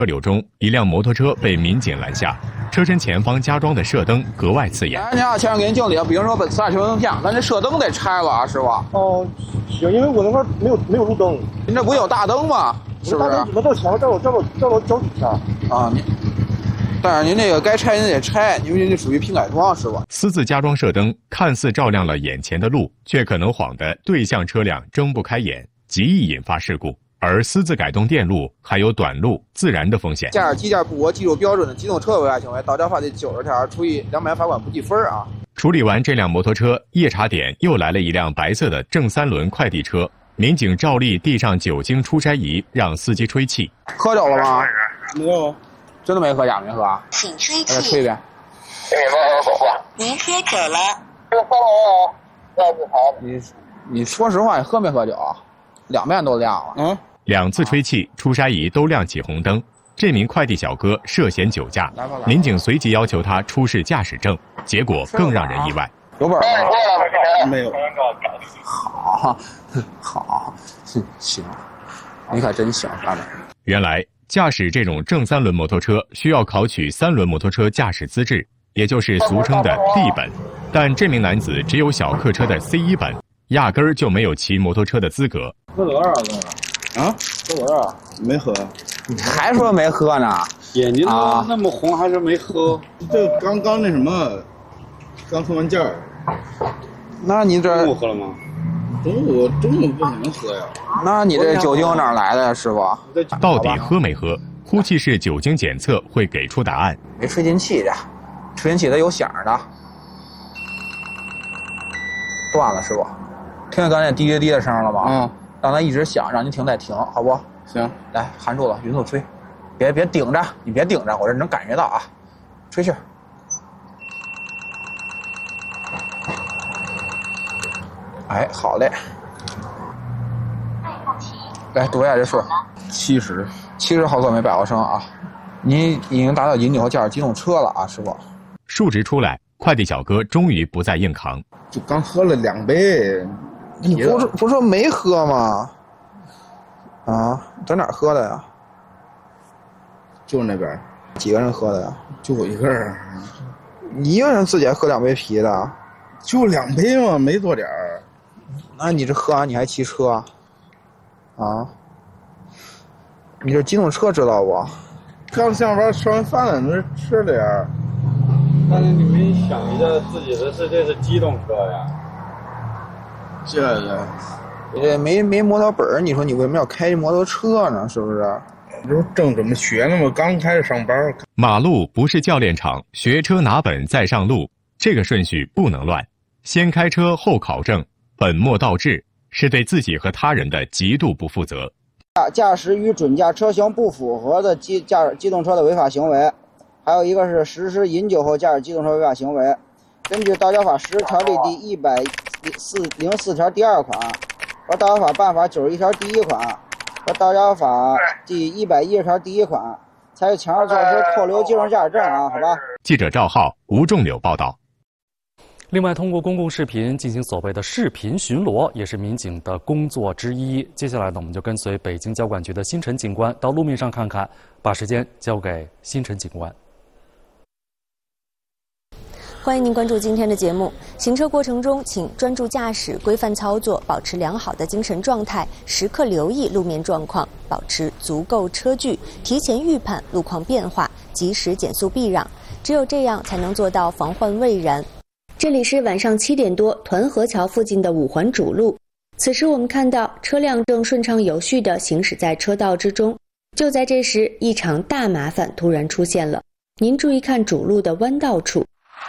车流中，一辆摩托车被民警拦下，车身前方加装的射灯格外刺眼。 你好，前面给您敬礼，比如说本次安全灯下，咱这射灯得拆了啊，师傅。 哦，行，因为我那块没有路灯。 您这不有大灯吗？是不是？ 那到前面照我脚底下。 啊，但是您这个该拆您得拆，因为这属于拼改装，是吧？ 私自加装射灯，看似照亮了眼前的路，却可能晃得对向车辆睁不开眼，极易引发事故。而私自改动电路还有短路、自燃的风险。 驾驶机架不合技术标准的机动车违法行为，道交法第90条，处以200罚款不记分啊。 处理完这辆摩托车，夜查点又来了一辆白色的正3轮快递车，民警照例递上酒精出筛仪，让司机吹气。 喝酒了吗？ 没有， 真的没喝，假没喝？ 请吹再吹一遍。 您喝酒了？ 你说实话，你喝没喝酒？2面都亮了。 2次吹气，出筛仪都亮起红灯。这名快递小哥涉嫌酒驾，民警随即要求他出示驾驶证，结果更让人意外。 有本吗？ 没有。 好，行，你可真行，大妹。 原来驾驶这种正3轮摩托车需要考取3轮摩托车驾驶资质，也就是俗称的 D 本，但这名男子只有小客车的 C1本，压根儿就没有骑摩托车的资格。 喝多少啊？喝多少？没喝。 还说没喝呢？ 眼睛都那么红，还是没喝？这刚那什么，刚喝完价。 那你这中午喝了吗？中午不能喝呀。 那你这酒精哪来的呀，师傅？ 到底喝没喝？呼气式酒精检测会给出答案。 没吹进气的，吹进气的有响的。断了，师傅。听见刚才滴滴滴的声了吗？让它一直响，让您停再停，好不？ 行， 来含住了，匀速吹，别顶着，你别顶着，我这能感觉到啊，吹气。哎，好嘞。来读一下这数，70毫克每100毫升啊。您已经达到饮酒后驾驶机动车了啊，师傅。 数值出来，快递小哥终于不再硬扛。 就刚喝了2杯。 你不是说没喝吗？啊，在哪儿喝的呀？ 就那边。 几个人喝的呀？ 就我一个人。 你一个人自己还喝2杯啤的？ 就2杯嘛，没多点儿。 那你这喝完你还骑车？啊？你这机动车知道不？ 刚下班吃完饭了，那吃点儿。但是你没想一下自己的这是机动车呀？这个。 你这没摩托本，你说你为什么要开摩托车呢？是不是？ 这正怎么学呢嘛？刚开始上班。 马路不是教练场，学车拿本再上路，这个顺序不能乱。先开车后考证，本末倒置，是对自己和他人的极度不负责。 驾驶与准驾车型不符合的机动车的违法行为，还有一个是实施饮酒后驾驶机动车违法行为。根据《道交法实施条例》第104条第2款和《道交法办法》91条第1款和《道交法》第110条第1款，采取强制措施扣留机动驾驶证啊，好吧？ 记者赵浩、吴仲柳报道。 另外，通过公共视频进行所谓的视频巡逻，也是民警的工作之一。接下来呢，我们就跟随北京交管局的辛晨警官到路面上看看，把时间交给辛晨警官。 欢迎您关注今天的节目。行车过程中，请专注驾驶，规范操作，保持良好的精神状态，时刻留意路面状况，保持足够车距，提前预判路况变化，及时减速避让。只有这样，才能做到防患未然。这里是晚上7点多，团河桥附近的5环主路。此时我们看到车辆正顺畅有序地行驶在车道之中。就在这时，一场大麻烦突然出现了。您注意看主路的弯道处。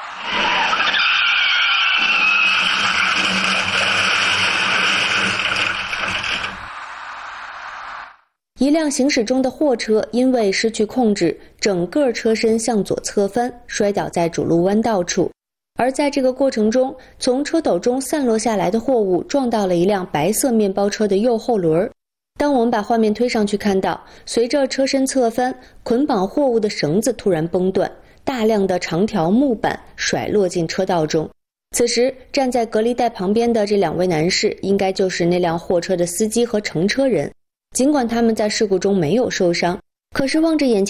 一辆行驶中的货车因为失去控制，整个车身向左侧翻，摔倒在主路弯道处。而在这个过程中，从车斗中散落下来的货物撞到了一辆白色面包车的右后轮。当我们把画面推上去看到，随着车身侧翻，捆绑货物的绳子突然崩断，大量的长条木板甩落进车道中。此时站在隔离带旁边的这2位男士，应该就是那辆货车的司机和乘车人。尽管他们在事故中没有受伤，可是望着眼前